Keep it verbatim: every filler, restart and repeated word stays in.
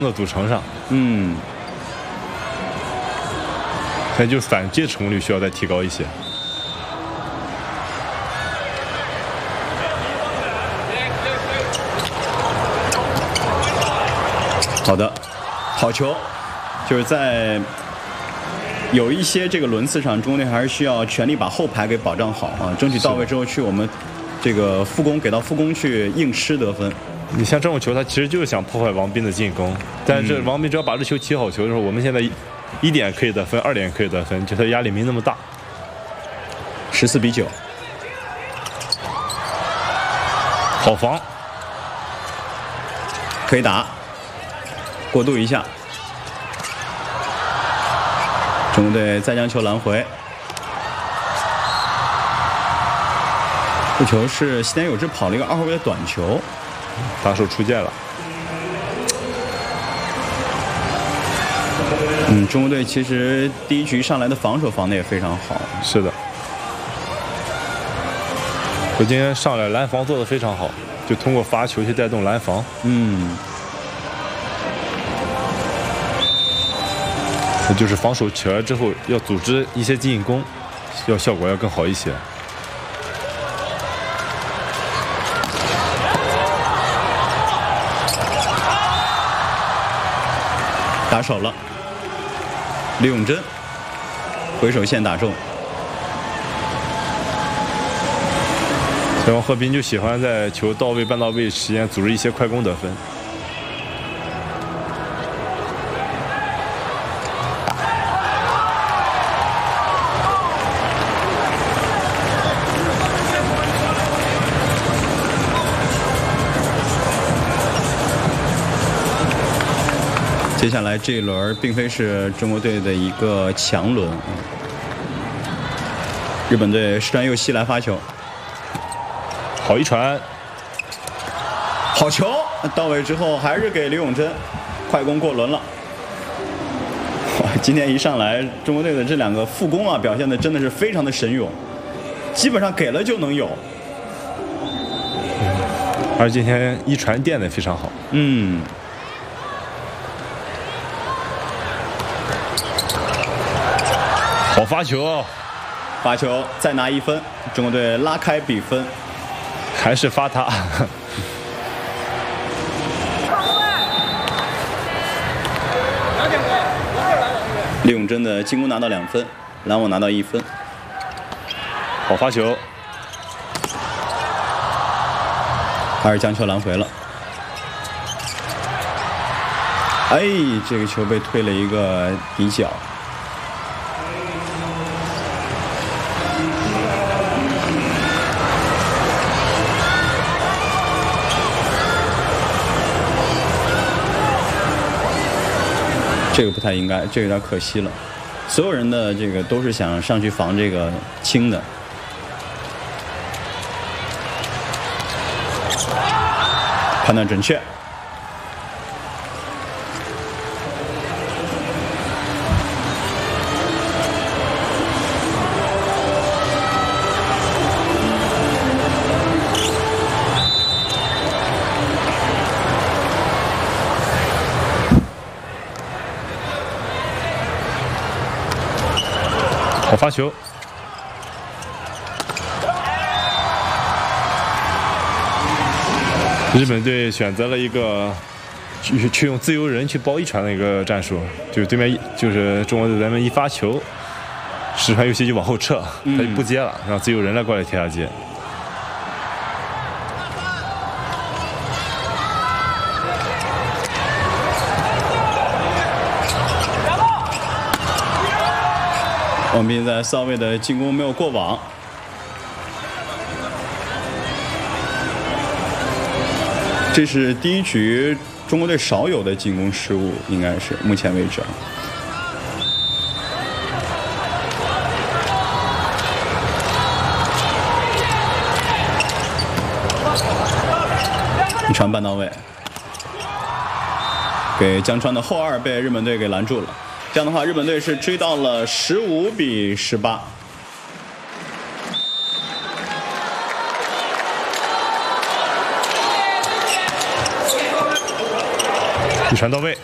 的组成上。 嗯， 现在就反击成功率需要再提高一些。 好的，好球，就是在有一些这个轮次上，中国队还是需要全力把后排给保障好啊，争取到位之后去我们这个副攻给到副攻去硬吃得分。 你像这种球，他其实就是想破坏王斌的进攻，但是王斌只要把这球踢好球的时候，我们现在一点可以得分，二点可以得分，就他压力没那么大。 十四比九， 好防， 可以打，过渡一下，中国队再将球拦回。这球是西田有志跑了一个二后卫的短球。 打手出界了。 嗯，中国队其实第一局上来的防守防的也非常好。 是的，我今天上来拦防做得非常好，就通过发球去带动拦防。 嗯， 那就是防守起来之后要组织一些进攻，要效果要更好一些。 打手了，李永珍回手线打中。 所以王鹤斌就喜欢在球到位半到位时间组织一些快攻得分。 接下来这一轮并非是中国队的一个强轮，日本队石川佑希来发球， 好一传， 好球，到位之后还是给李永珍，快攻过轮了。哇，今天一上来中国队的这两个副攻啊，表现的真的是非常的神勇，基本上给了就能有。 而今天一传垫的非常好。 嗯。 好发球， 发球再拿一分，中国队拉开比分， 还是发他。 李永珍的进攻拿到两分，拦网拿到一分， 好发球， 还是将球拦回了。哎，这个球被推了一个底角。这个不太应该，这个有点可惜了。所有人的这个都是想上去防这个轻的。判断准确。 好发球，日本队选择了一个去去用自由人去包一传的一个战术，就是对面就是中国队咱们一发球，石川佑希就往后撤，他就不接了，让自由人来过来替他接。 王斌在骚位的进攻没有过网，这是第一局中国队少有的进攻失误，应该是目前为止。一传半到位，给江川的后二被日本队给拦住了。这样的话，日本队是追到了十五比十八。 一传到位，